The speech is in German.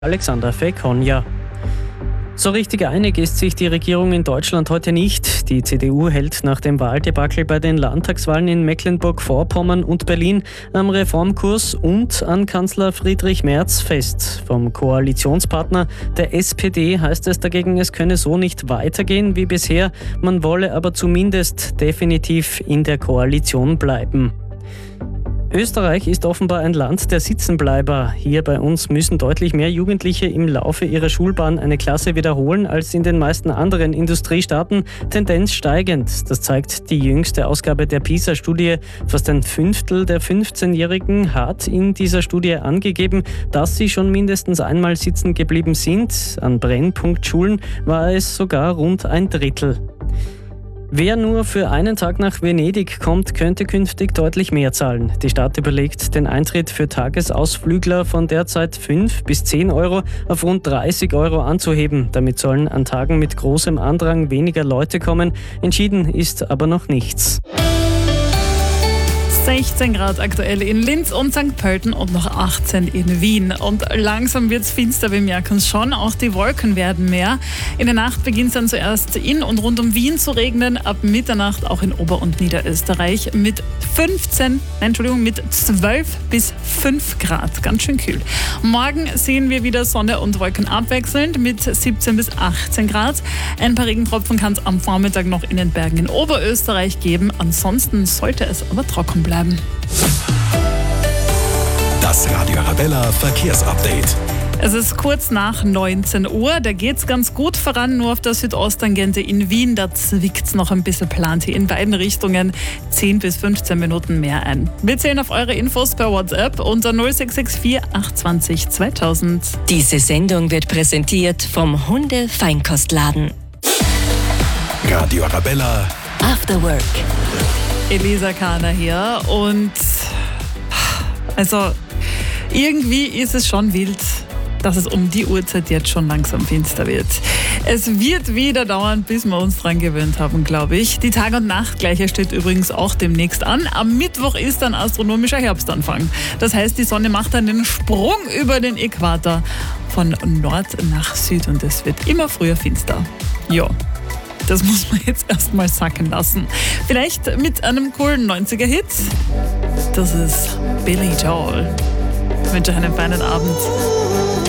Alexander Fekonja. So richtig einig ist sich die Regierung in Deutschland heute nicht. Die CDU hält nach dem Wahldebakel bei den Landtagswahlen in Mecklenburg-Vorpommern und Berlin am Reformkurs und an Kanzler Friedrich Merz fest. Vom Koalitionspartner der SPD heißt es dagegen, es könne so nicht weitergehen wie bisher. Man wolle aber zumindest definitiv in der Koalition bleiben. Österreich ist offenbar ein Land der Sitzenbleiber. Hier bei uns müssen deutlich mehr Jugendliche im Laufe ihrer Schulbahn eine Klasse wiederholen als in den meisten anderen Industriestaaten. Tendenz steigend. Das zeigt die jüngste Ausgabe der PISA-Studie. Fast ein Fünftel der 15-Jährigen hat in dieser Studie angegeben, dass sie schon mindestens einmal sitzen geblieben sind. An Brennpunktschulen war es sogar rund ein Drittel. Wer nur für einen Tag nach Venedig kommt, könnte künftig deutlich mehr zahlen. Die Stadt überlegt, den Eintritt für Tagesausflügler von derzeit 5 bis 10 Euro auf rund 30 Euro anzuheben. Damit sollen an Tagen mit großem Andrang weniger Leute kommen. Entschieden ist aber noch nichts. 16 Grad aktuell in Linz und St. Pölten und noch 18 in Wien. Und langsam wird es finster, wir merken es schon. Auch die Wolken werden mehr. In der Nacht beginnt es dann zuerst in und rund um Wien zu regnen. Ab Mitternacht auch in Ober- und Niederösterreich mit 12 bis 5 Grad. Ganz schön kühl. Morgen sehen wir wieder Sonne und Wolken abwechselnd mit 17 bis 18 Grad. Ein paar Regentropfen kann es am Vormittag noch in den Bergen in Oberösterreich geben. Ansonsten sollte es aber trocken bleiben. Das Radio Arabella Verkehrsupdate. Es ist kurz nach 19 Uhr, da geht es ganz gut voran, nur auf der Südosttangente in Wien, da zwickt es noch ein bisschen, plant hier in beiden Richtungen 10 bis 15 Minuten mehr ein. Wir zählen auf eure Infos per WhatsApp unter 0664 820 2000. Diese Sendung wird präsentiert vom Hunde-Feinkostladen. Radio Arabella After Work. Elisa Kahner hier und also irgendwie ist es schon wild, dass es um die Uhrzeit jetzt schon langsam finster wird. Es wird wieder dauern, bis wir uns dran gewöhnt haben, glaube ich. Die Tag- und Nachtgleiche steht übrigens auch demnächst an. Am Mittwoch ist dann astronomischer Herbstanfang. Das heißt, die Sonne macht dann den Sprung über den Äquator von Nord nach Süd und es wird immer früher finster. Ja. Das muss man jetzt erstmal sacken lassen. Vielleicht mit einem coolen 90er-Hit. Das ist Billy Joel. Ich wünsche euch einen feinen Abend.